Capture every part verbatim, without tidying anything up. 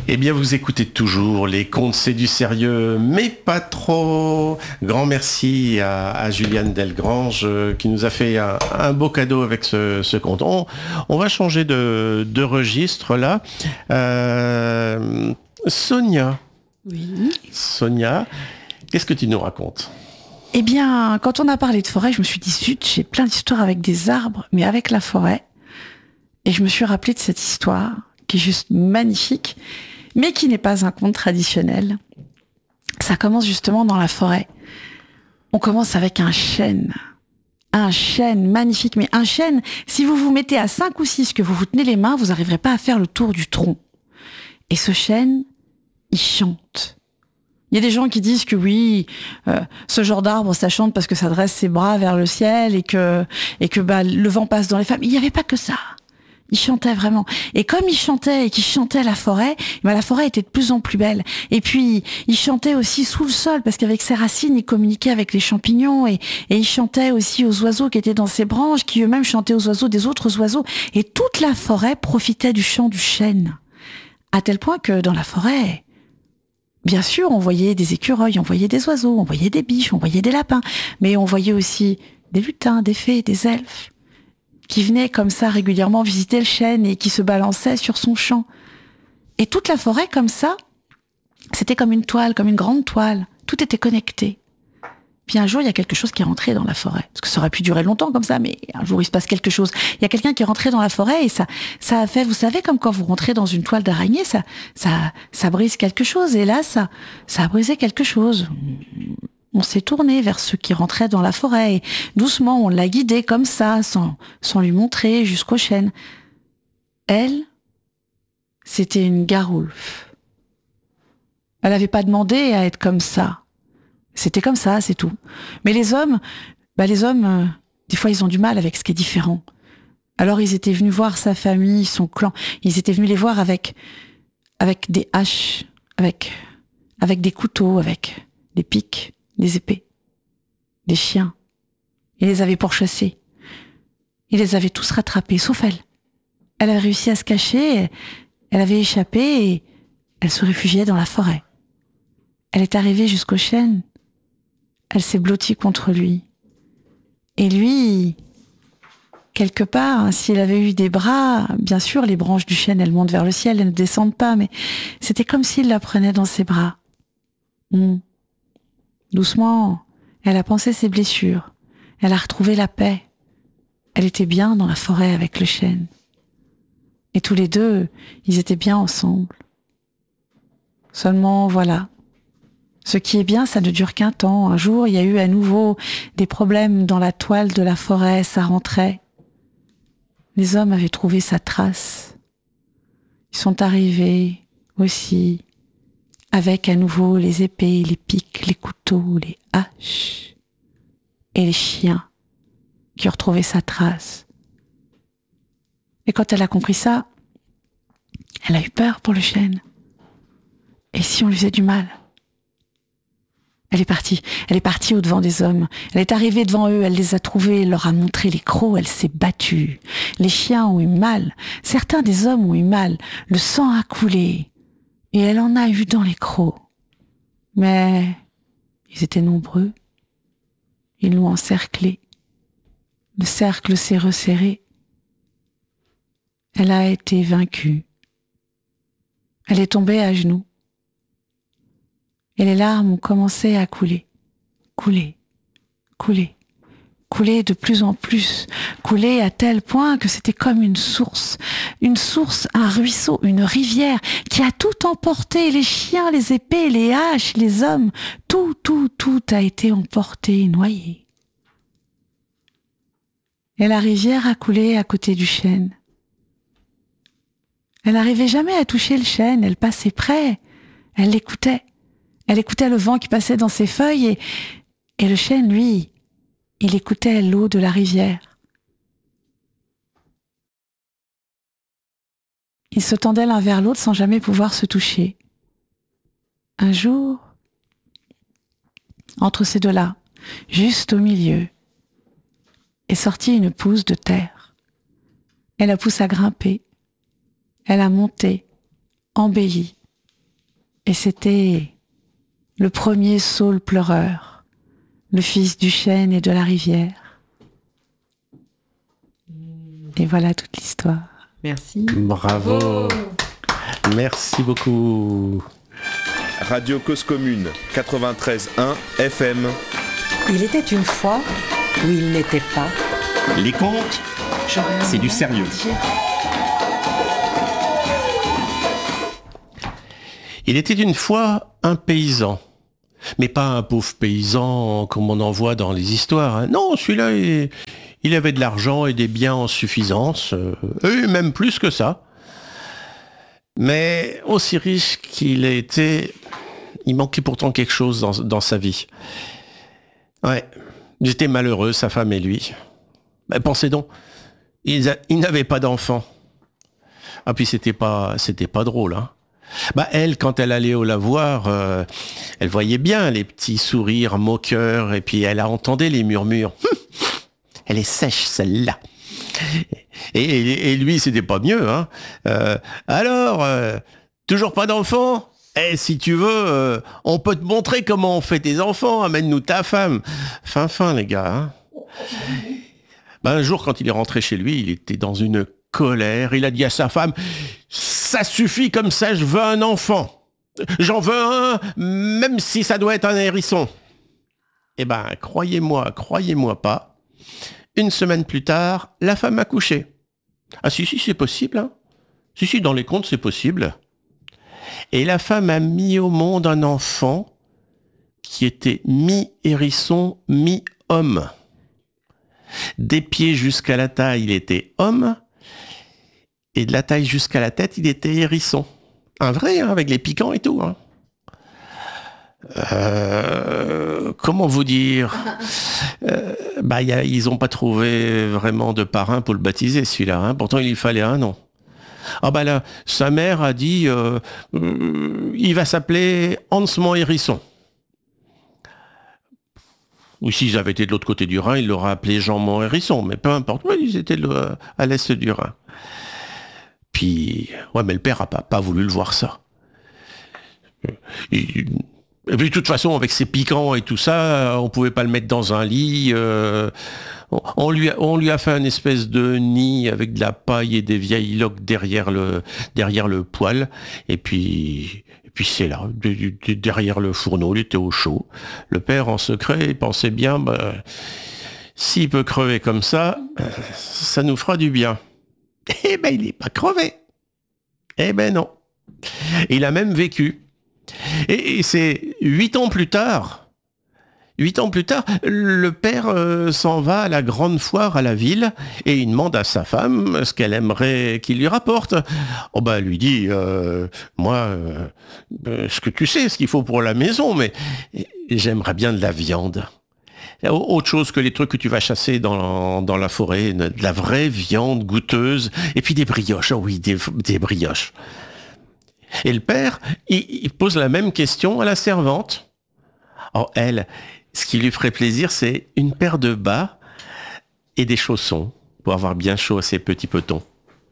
Eh bien, vous écoutez toujours les contes, c'est du sérieux, mais pas trop. Grand merci à, à Juliane Delgrange euh, qui nous a fait un, un beau cadeau avec ce, ce conte. On, on va changer de, de registre là. Euh, Sonia. Oui. Sonia, qu'est-ce que tu nous racontes ? Eh bien, quand on a parlé de forêt, je me suis dit, zut, j'ai plein d'histoires avec des arbres, mais avec la forêt. Et je me suis rappelé de cette histoire, qui est juste magnifique, mais qui n'est pas un conte traditionnel. Ça commence justement dans la forêt. On commence avec un chêne. Un chêne magnifique, mais un chêne, si vous vous mettez à cinq ou six, que vous vous tenez les mains, vous n'arriverez pas à faire le tour du tronc. Et ce chêne, il chante. Il y a des gens qui disent que oui, euh, ce genre d'arbre, ça chante parce que ça dresse ses bras vers le ciel et que, et que bah, le vent passe dans les femmes. Il n'y avait pas que ça. Il chantait vraiment. Et comme il chantait et qu'il chantait la forêt, bah, la forêt était de plus en plus belle. Et puis, il chantait aussi sous le sol parce qu'avec ses racines, il communiquait avec les champignons et, et il chantait aussi aux oiseaux qui étaient dans ses branches, qui eux-mêmes chantaient aux oiseaux des autres oiseaux. Et toute la forêt profitait du chant du chêne. À tel point que dans la forêt, bien sûr, on voyait des écureuils, on voyait des oiseaux, on voyait des biches, on voyait des lapins, mais on voyait aussi des lutins, des fées, des elfes, qui venaient comme ça régulièrement visiter le chêne et qui se balançaient sur son champ. Et toute la forêt comme ça, c'était comme une toile, comme une grande toile. Tout était connecté. Puis un jour, il y a quelque chose qui est rentré dans la forêt. Parce que ça aurait pu durer longtemps comme ça, mais un jour, il se passe quelque chose. Il y a quelqu'un qui est rentré dans la forêt et ça, ça a fait, vous savez, comme quand vous rentrez dans une toile d'araignée, ça, ça, ça brise quelque chose. Et là, ça, ça a brisé quelque chose. On s'est tourné vers ceux qui rentraient dans la forêt et doucement, on l'a guidée comme ça, sans, sans lui montrer jusqu'au chêne. Elle, c'était une garoulfe. Elle n'avait pas demandé à être comme ça. C'était comme ça, c'est tout. Mais les hommes, bah les hommes, euh, des fois, ils ont du mal avec ce qui est différent. Alors, ils étaient venus voir sa famille, son clan. Ils étaient venus les voir avec, avec des haches, avec, avec des couteaux, avec des pics, des épées, des chiens. Ils les avaient pourchassés. Ils les avaient tous rattrapés, sauf elle. Elle avait réussi à se cacher, elle avait échappé et elle se réfugiait dans la forêt. Elle est arrivée jusqu'au chêne. Elle s'est blottie contre lui. Et lui, quelque part, hein, s'il avait eu des bras, bien sûr, les branches du chêne, elles montent vers le ciel, elles ne descendent pas, mais c'était comme s'il la prenait dans ses bras. Mmh. Doucement, elle a pansé ses blessures. Elle a retrouvé la paix. Elle était bien dans la forêt avec le chêne. Et tous les deux, ils étaient bien ensemble. Seulement, voilà. Ce qui est bien, ça ne dure qu'un temps. Un jour, il y a eu à nouveau des problèmes dans la toile de la forêt, ça rentrait. Les hommes avaient trouvé sa trace. Ils sont arrivés aussi, avec à nouveau les épées, les pics, les couteaux, les haches, et les chiens qui ont retrouvé sa trace. Et quand elle a compris ça, elle a eu peur pour le chêne. Et si on lui faisait du mal ? Elle est partie, elle est partie au-devant des hommes. Elle est arrivée devant eux, elle les a trouvés, elle leur a montré les crocs, elle s'est battue. Les chiens ont eu mal, certains des hommes ont eu mal, le sang a coulé, et elle en a eu dans les crocs. Mais ils étaient nombreux, ils l'ont encerclée. Le cercle s'est resserré. Elle a été vaincue. Elle est tombée à genoux. Et les larmes ont commencé à couler, couler, couler, couler de plus en plus, couler à tel point que c'était comme une source, une source, un ruisseau, une rivière qui a tout emporté, les chiens, les épées, les haches, les hommes, tout, tout, tout a été emporté, noyé. Et la rivière a coulé à côté du chêne. Elle n'arrivait jamais à toucher le chêne, elle passait près, elle l'écoutait. Elle écoutait le vent qui passait dans ses feuilles et, et le chêne, lui, il écoutait l'eau de la rivière. Ils se tendaient l'un vers l'autre sans jamais pouvoir se toucher. Un jour, entre ces deux-là, juste au milieu, est sortie une pousse de terre. Et la pousse a grimpé, elle a monté, embelli, Et c'était le premier saule pleureur, le fils du chêne et de la rivière. Et voilà toute l'histoire. Merci. Bravo. Oh. Merci beaucoup. Radio Cause Commune, quatre-vingt-treize virgule un F M. Il était une fois où il n'était pas. Les contes, c'est du sérieux. Il était une fois un paysan. Mais pas un pauvre paysan comme on en voit dans les histoires. Hein. Non, celui-là, il, il avait de l'argent et des biens en suffisance. Euh, et même plus que ça. Mais aussi riche qu'il ait été, il manquait pourtant quelque chose dans, dans sa vie. Ouais, ils étaient malheureux, sa femme et lui. Ben, pensez donc, ils, a, ils n'avaient pas d'enfants. Ah puis c'était pas, c'était pas drôle, hein. Bah elle, quand elle allait au lavoir, euh, elle voyait bien les petits sourires moqueurs et puis elle entendait les murmures. Hum, elle est sèche celle-là. Et, et, et lui, c'était pas mieux, hein. Euh, alors, euh, toujours pas d'enfants ? Eh, si tu veux, euh, on peut te montrer comment on fait tes enfants. Amène-nous ta femme. Fin, fin, les gars. Hein. Ben, un jour, quand il est rentré chez lui, il était dans une colère. Il a dit à sa femme, ça suffit comme ça, je veux un enfant. J'en veux un, même si ça doit être un hérisson. Eh ben, croyez-moi, croyez-moi pas. Une semaine plus tard, la femme a couché. Ah si, si, c'est possible. Hein. Si, si, dans les contes, c'est possible. Et la femme a mis au monde un enfant qui était mi-hérisson, mi-homme. Des pieds jusqu'à la taille, il était homme. Et de la taille jusqu'à la tête, il était hérisson. Un vrai, hein, avec les piquants et tout. Hein. Euh, comment vous dire euh, bah, y a, ils n'ont pas trouvé vraiment de parrain pour le baptiser, celui-là. Hein. Pourtant, il lui fallait un nom. Ah bah là, sa mère a dit euh, euh, il va s'appeler Hans mon hérisson. Ou s'ils avaient été de l'autre côté du Rhin, il l'auraient appelé Jean mon hérisson. Mais peu importe, ouais, ils étaient le, à l'est du Rhin. Puis, ouais, mais le père a pas, pas voulu le voir ça. Et, et puis, de toute façon, avec ses piquants et tout ça, on pouvait pas le mettre dans un lit. Euh, on, on, lui a, on lui a fait une espèce de nid avec de la paille et des vieilles loques derrière le, derrière le poêle. Et puis, et puis c'est là, de, de, derrière le fourneau, il était au chaud. Le père, en secret, il pensait bien, bah, s'il peut crever comme ça, ça nous fera du bien. Eh ben, il n'est pas crevé. Eh ben non. Il a même vécu. Et, et c'est huit ans plus tard, huit ans plus tard, le père euh, s'en va à la grande foire à la ville et il demande à sa femme ce qu'elle aimerait qu'il lui rapporte. Oh ben, elle lui dit, euh, moi, euh, ce que tu sais, ce qu'il faut pour la maison, mais j'aimerais bien de la viande. Autre chose que les trucs que tu vas chasser dans, dans la forêt, de la vraie viande goûteuse, et puis des brioches, oh oui, des, des brioches. Et le père, il, il pose la même question à la servante. Alors elle, ce qui lui ferait plaisir, c'est une paire de bas et des chaussons, pour avoir bien chaud à ses petits petons.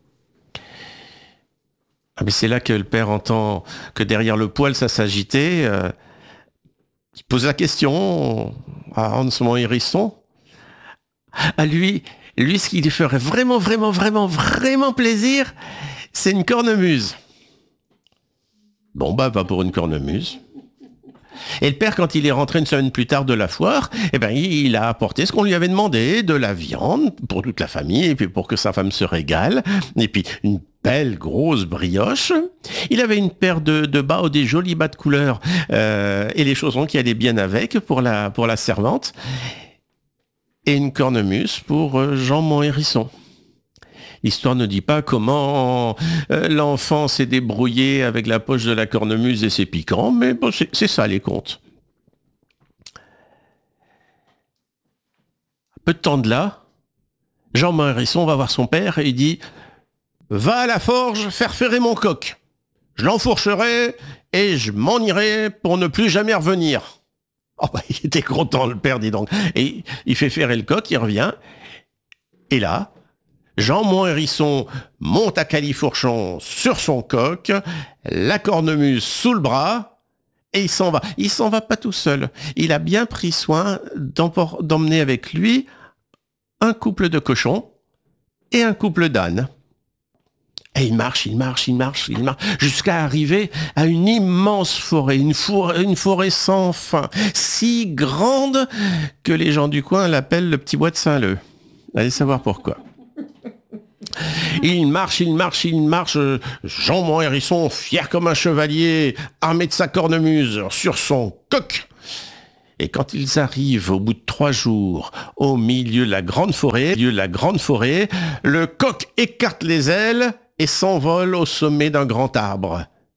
Ah mais c'est là que le père entend que derrière le poêle, ça s'agitait. Euh, il pose la question à Hans mon hérisson. À lui, lui, ce qui lui ferait vraiment, vraiment, vraiment, vraiment plaisir, c'est une cornemuse. Bon, bah, va pour une cornemuse. Et le père, quand il est rentré une semaine plus tard de la foire, eh ben, il a apporté ce qu'on lui avait demandé, de la viande pour toute la famille, et puis pour que sa femme se régale, et puis une belle grosse brioche. Il avait une paire de, de bas, des jolis bas de couleur, euh, et les chaussons qui allaient bien avec pour la, pour la servante, et une cornemuse pour Jean mon hérisson. L'histoire ne dit pas comment euh, l'enfant s'est débrouillé avec la poche de la cornemuse et ses piquants, mais bon, c'est, c'est ça les contes. Peu de temps de là, Jean mon hérisson va voir son père et il dit « Va à la forge faire ferrer mon coq. Je l'enfourcherai et je m'en irai pour ne plus jamais revenir. » Oh bah, il était content le père, dis donc. Et il fait ferrer le coq, il revient, et là, Jean mon hérisson monte à califourchon sur son coq, la cornemuse sous le bras, Et il s'en va. Il s'en va pas tout seul. Il a bien pris soin d'empor- d'emmener avec lui un couple de cochons et un couple d'ânes. Et il marche, il marche, il marche, il marche, jusqu'à arriver à une immense forêt, une, four- une forêt sans fin, si grande que les gens du coin l'appellent le petit bois de Saint-Leu. Allez savoir pourquoi. Il marche, il marche, il marche, Jean mon hérisson, fier comme un chevalier, armé de sa cornemuse, sur son coq. Et quand ils arrivent au bout de trois jours, au milieu de la grande forêt, au milieu de la grande forêt, le coq écarte les ailes et s'envole au sommet d'un grand arbre.